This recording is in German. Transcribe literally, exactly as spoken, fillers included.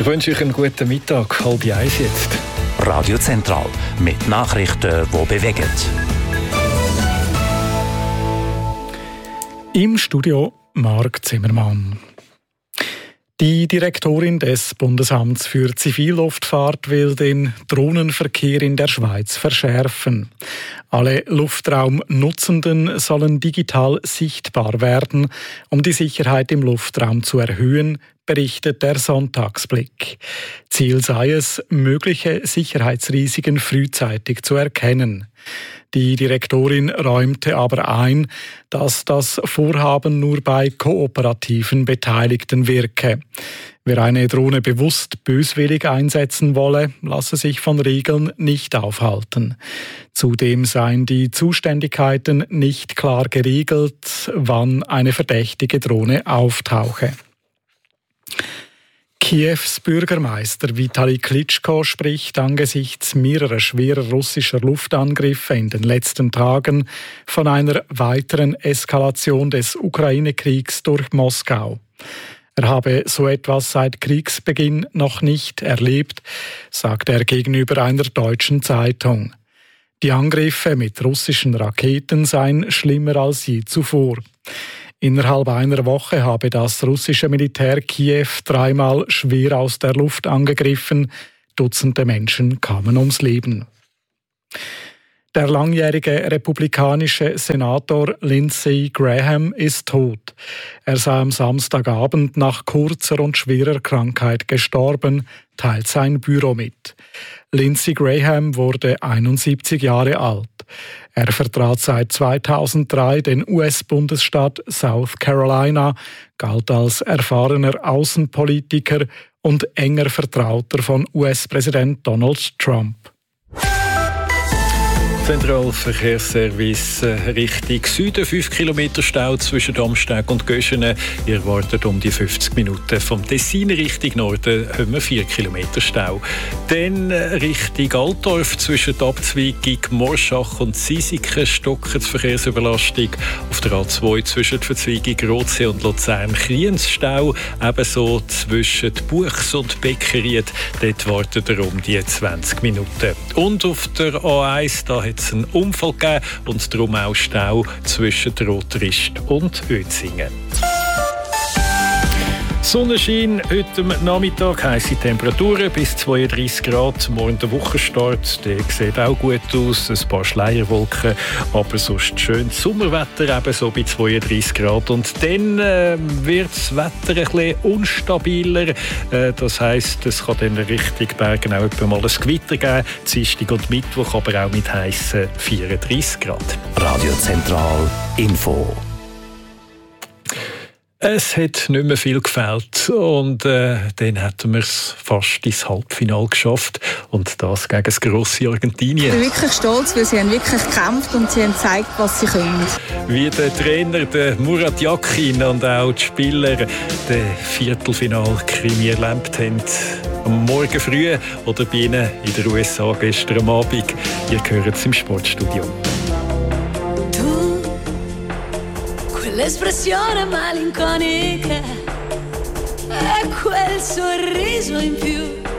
Ich wünsche euch einen guten Mittag, halb eins jetzt. Radio Zentral mit Nachrichten, die bewegen. Im Studio Marc Zimmermann. Die Direktorin des Bundesamts für Zivilluftfahrt will den Drohnenverkehr in der Schweiz verschärfen. Alle Luftraumnutzenden sollen digital sichtbar werden, um die Sicherheit im Luftraum zu erhöhen, berichtet der Sonntagsblick. Ziel sei es, mögliche Sicherheitsrisiken frühzeitig zu erkennen. Die Direktorin räumte aber ein, dass das Vorhaben nur bei kooperativen Beteiligten wirke. Wer eine Drohne bewusst böswillig einsetzen wolle, lasse sich von Regeln nicht aufhalten. Zudem seien die Zuständigkeiten nicht klar geregelt, wann eine verdächtige Drohne auftauche. Kiews Bürgermeister Vitali Klitschko spricht angesichts mehrerer schwerer russischer Luftangriffe in den letzten Tagen von einer weiteren Eskalation des Ukraine-Kriegs durch Moskau. Er habe so etwas seit Kriegsbeginn noch nicht erlebt, sagt er gegenüber einer deutschen Zeitung. Die Angriffe mit russischen Raketen seien schlimmer als je zuvor. Innerhalb einer Woche habe das russische Militär Kiew dreimal schwer aus der Luft angegriffen. Dutzende Menschen kamen ums Leben. Der langjährige republikanische Senator Lindsey Graham ist tot. Er sei am Samstagabend nach kurzer und schwerer Krankheit gestorben, teilt sein Büro mit. Lindsey Graham wurde einundsiebzig Jahre alt. Er vertrat seit zweitausenddrei den U S-Bundesstaat South Carolina, galt als erfahrener Außenpolitiker und enger Vertrauter von U S-Präsident Donald Trump. Zentralverkehrsservice Richtung Süden, fünf Kilometer Stau zwischen Damsteg und Göschenen. Ihr wartet um die fünfzig Minuten. Vom Tessin Richtung Norden haben wir vier Kilometer Stau. Dann Richtung Altdorf zwischen der Abzweigung Morschach und Sisiken stocken die Verkehrsüberlastung. Auf der A zwei zwischen der Verzweigung Rotsee und Luzern Kriens Stau. Ebenso zwischen Buchs und Beckeried. Dort wartet ihr um die zwanzig Minuten. Und auf der A eins, da hat es einen Unfall gegeben und darum auch Stau zwischen Rotrist und Ötzingen. Sonnenschein, heute am Nachmittag, heisse Temperaturen bis zweiunddreissig Grad. Morgen der Wochenstart, der sieht auch gut aus, ein paar Schleierwolken, aber sonst schönes Sommerwetter, ebenso bei zweiunddreissig Grad. Und dann äh, wird das Wetter ein bisschen unstabiler, äh, das heisst, es kann dann Richtung Bergen auch etwa mal ein Gewitter geben, Dienstag und Mittwoch, aber auch mit heissen vierunddreissig Grad. Radio Zentral Info. Es hat nicht mehr viel gefehlt und äh, dann hätten wir es fast ins Halbfinale geschafft und das gegen das grosse Argentinien. Ich bin wirklich stolz, weil sie haben wirklich gekämpft und sie haben gezeigt, was sie können. Wie der Trainer, der Murat Yakin und auch die Spieler den Viertelfinal-Krimi erlebt haben. Am Morgen früh oder bei Ihnen in den U S A gestern am Abend. Ihr hört es im Sportstudio. L'espressione malinconica e quel sorriso in più